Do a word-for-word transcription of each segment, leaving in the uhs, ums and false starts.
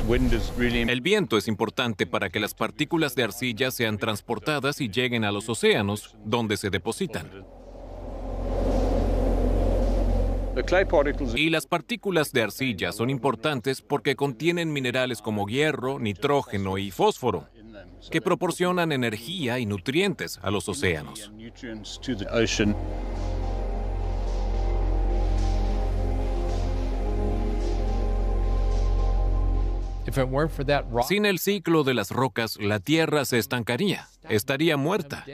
El viento es importante para que las partículas de arcilla sean transportadas y lleguen a los océanos, donde se depositan. Y las partículas de arcilla son importantes porque contienen minerales como hierro, nitrógeno y fósforo, que proporcionan energía y nutrientes a los océanos. Sin el ciclo de las rocas, la Tierra se estancaría, estaría muerta.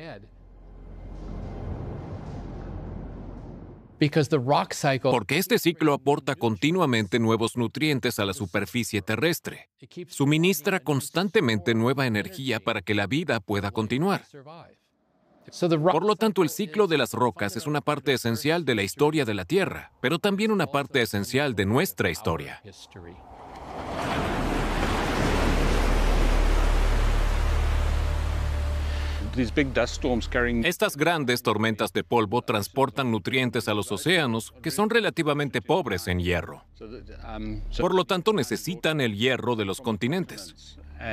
Porque este ciclo aporta continuamente nuevos nutrientes a la superficie terrestre. Suministra constantemente nueva energía para que la vida pueda continuar. Por lo tanto, el ciclo de las rocas es una parte esencial de la historia de la Tierra, pero también una parte esencial de nuestra historia. Estas grandes tormentas de polvo transportan nutrientes a los océanos que son relativamente pobres en hierro. Por lo tanto, necesitan el hierro de los continentes.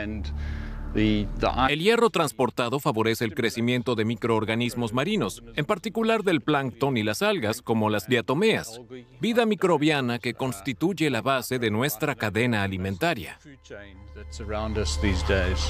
El hierro transportado favorece el crecimiento de microorganismos marinos, en particular del plancton y las algas, como las diatomeas, vida microbiana que constituye la base de nuestra cadena alimentaria.